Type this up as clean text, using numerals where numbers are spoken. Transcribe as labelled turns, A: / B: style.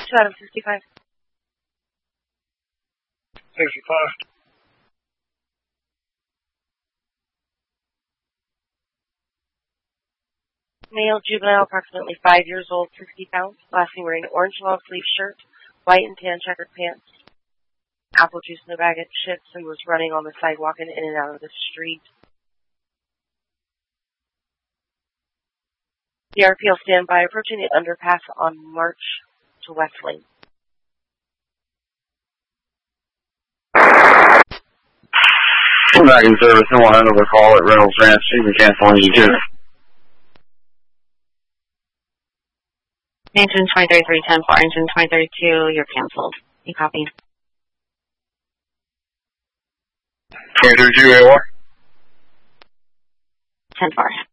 A: 2 out of 65.
B: 65.
A: Male, juvenile, approximately 5 years old, 60 pounds. Last seen wearing orange long-sleeve shirt, white and tan checkered pants, apple juice in a bag of chips, and was running on the sidewalk and in and out of the street. The RPL standby approaching the underpass on March to Westling.
C: Back in service, and we'll handle the call at Reynolds Ranch. You can cancel when you do.
D: Engine 23310 for engine 2032, you're canceled. You copy.
C: 232 AOR.
D: 10-4.